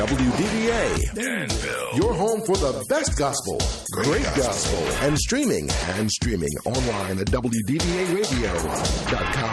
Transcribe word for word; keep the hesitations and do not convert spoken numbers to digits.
W D V A, Danville. your home for the best gospel, great gospel, and streaming, and streaming online at W D V A radio dot com.